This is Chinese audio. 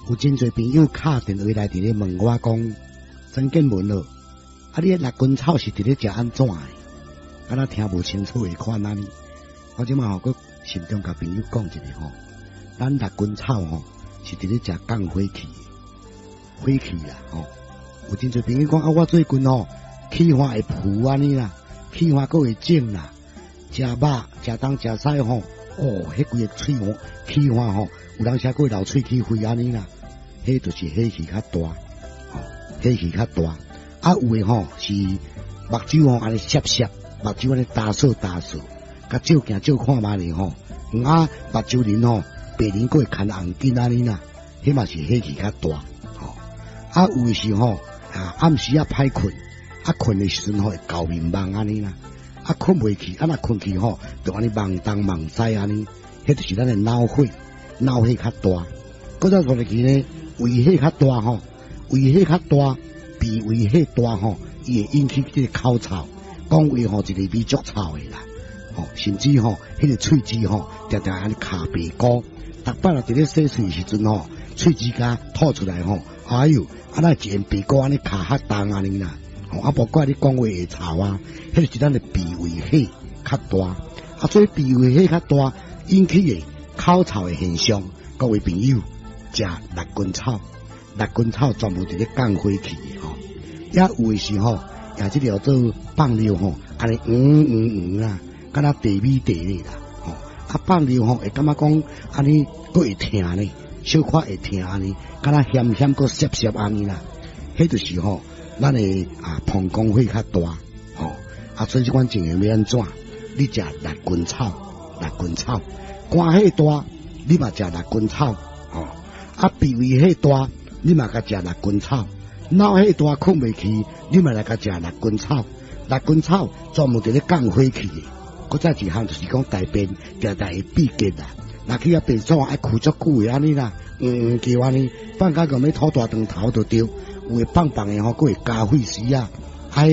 有真侪朋友敲电话来伫咧问我讲，曾建文咯，啊，你辣根草是伫咧食安怎的？敢若听无清楚的款安尼。我即马个心中甲朋友讲一下吼，咱辣根草吼是伫咧食降火气，火气啦吼。有真侪朋友讲啊，我最近吼气化会浮安尼啦，气化佫会肿啦，食肉食东食西吼，哦，迄规个喙吼气化吼，有人写过流喙齿灰安尼啦。迄就是火气较大，吼，火气较大。啊，有诶吼是目睭吼安尼涩涩，目睭安尼打扫打扫，甲照镜照看嘛哩吼。啊，目睭鳞吼白鳞佫会牵红筋安尼啦，迄嘛是火气较大，吼。啊，有诶是吼暗时啊歹困，啊困诶时阵吼会搞面梦安尼啦，啊困袂去，啊若困去吼，就安尼梦东梦西安尼，迄就是咱诶脑火较大。搁再说落去呢。胃火较大吼，胃火较大，鼻胃火大吼，伊会引起这个口臭，讲话吼一个味足臭的啦，吼，甚至吼迄个喙齿吼，常常安尼卡白膏，逐摆若伫咧洗喙时阵吼，喙齿甲吐出来吼，哎哟，啊那一片白膏安尼卡较重安尼啦，吼，啊无怪你讲话会臭啊，迄就是咱的鼻胃火较大，啊所以鼻胃火较大引起的口臭的现象，各位朋友。食辣根草，辣根草全部伫咧降火气的吼，也有诶时候，也即条做放尿吼，安尼啦，敢若地米地咧啦，吼，啊放尿吼会感觉讲安尼佫会疼呢，小可会疼安尼，敢若咸咸佫涩涩安尼啦，迄就是吼，咱诶膀胱火较大，吼，啊所以即款情形要安怎？你食辣根草，肝火大，你嘛食辣根草，吼。啊，鼻胃火大，你嘛甲食辣根草；脑火大困袂去，你嘛来甲食辣根草。辣根草专门伫咧降火气的。搁再一项就是讲大便常常会闭结啦，若去啊便所爱哭足久的安尼啦，叫安尼，放假个要吐大肠头就对，有诶棒棒的吼，佫会加血丝啊，